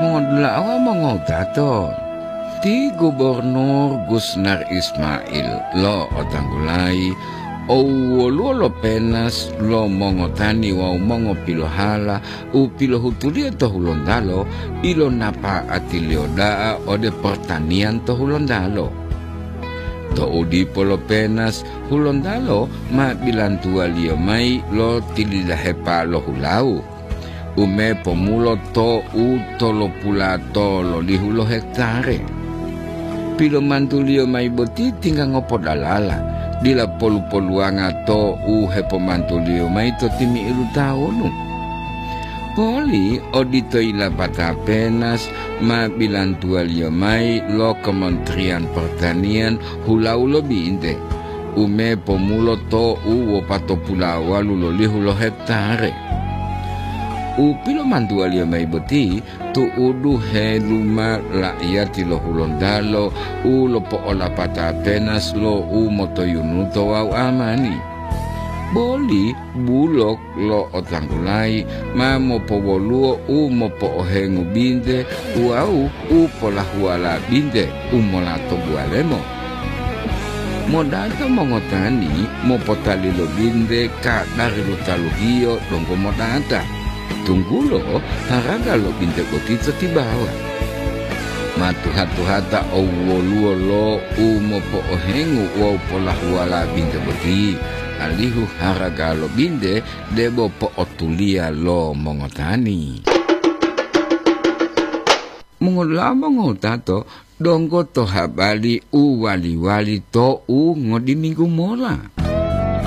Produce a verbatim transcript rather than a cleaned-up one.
Mongolawa mongotato. Ti Gubernur Gusnar Ismail lo otanggulai o lo penas lo mongotani wa mongo pilohala u pilohutulia to hulondalo ilo napa atilioda ode pertanian to hulondalo to udi polo penas hulondalo ma bilantua lio mai lo tilidahepa lo hulau ume pomulo to u tolo pula tolo lihulo hektare pilo mantulio mai boti tinggal ngopo dalala dila polu-poluanga to u hepo mantulio mai to timi ilu taonu poli odito ila pata penas ma bilantua lio mai lo Kementerian Pertanian hulau lo binte ume pomulo to u wopato pulawa lulo lihulo hektare u pilo mantua lia mai boti tu udu he luma rakyat lo hulondalo u lo po ola pata penas lo u moto yunuto au amani boli bulok lo otanggulai ma mo po woluo u mo po ohengu binde u au u pola huala binde u molato bualemo modata mongotani mo potali lo binde ka dari lo taluhio dongko modata tunggulo haraga lo binte kotita tibawa matu hatu hata awoluo lo umo po ohengu wa pola huala binte boti alihu haraga lo binte debo po otulia lo mongotani mongola mongotato donggo to habali u wali wali to u ngodi minggu mola